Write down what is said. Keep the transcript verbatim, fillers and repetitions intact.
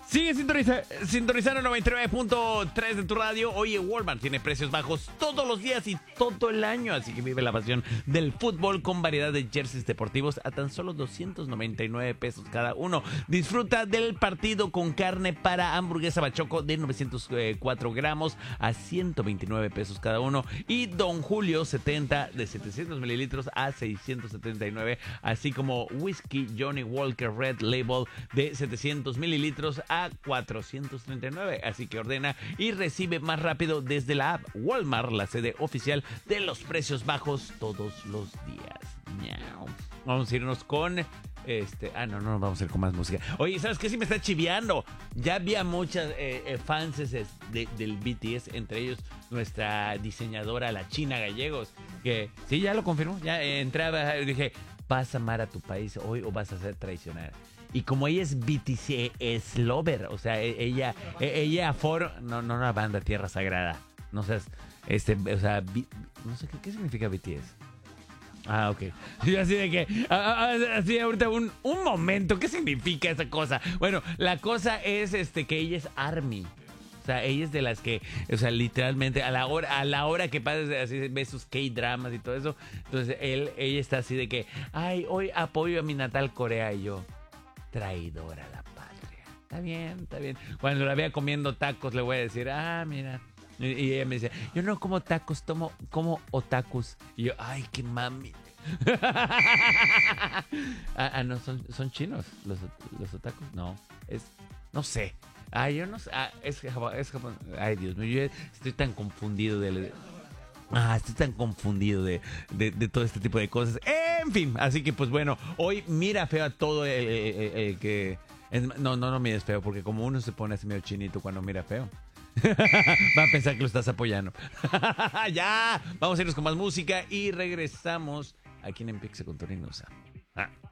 Sigue sintoniza, sintonizando noventa y nueve punto tres de tu radio. Oye, Walmart tiene precios bajos todos los días y todo el año. Así que vive la pasión del fútbol con variedad de jerseys deportivos a tan solo doscientos noventa y nueve pesos cada uno. Disfruta del partido con carne para hamburguesa bachoco de novecientos cuatro gramos a ciento veintinueve pesos cada uno. Y Don Julio setenta de setecientos mililitros a seiscientos setenta y nueve. Así como whisky Johnny Walker Red Label de setecientos mililitros a cuatrocientos treinta y nueve. Así que ordena y recibe más rápido desde la app. Walmart, la sede oficial de los precios bajos todos los días. Miau. Vamos a irnos con este. Ah, no, no, vamos a ir con más música. Oye, ¿sabes qué? Sí me está chiviando. Ya había muchas eh, eh, fans de, del B T S, entre ellos nuestra diseñadora, la China Gallegos, que sí, ya lo confirmó. Ya eh, entraba y dije, ¿vas a amar a tu país hoy o vas a ser traicionada? Y como ella es B T S, es lover, o sea, ella, ella for, no, no una banda Tierra Sagrada, no sé, este, o sea, B, no sé qué, qué significa B T S. Ah, ok. Y así de que, así ahorita un, un momento, ¿qué significa esa cosa? Bueno, la cosa es, este, que ella es ARMY. O sea, ella es de las que, o sea, literalmente a la hora, a la hora que pasa, así ve sus K-dramas y todo eso. Entonces él, ella está así de que, ay, hoy apoyo a mi natal Corea, y yo, traidora a la patria. Está bien, está bien. Cuando la vea comiendo tacos le voy a decir, ah, mira. Y, y ella me dice, yo no como tacos, tomo, como otakus. Y yo, ay, qué mami. ah, ah, no, son, son chinos los, los otakus. No, es, no sé. Ay, yo no sé. Ah, es Japón, es Japón. Ay, Dios mío, yo estoy tan confundido de... Ah, estoy tan confundido de, de, de todo este tipo de cosas. En fin, así que pues bueno, hoy mira feo a todo el, el, el, el que... No, no, no mires feo, porque como uno se pone así medio chinito cuando mira feo. Va a pensar que lo estás apoyando. Ya, vamos a irnos con más música y regresamos aquí en Empixe con Tony Nusa. Ah.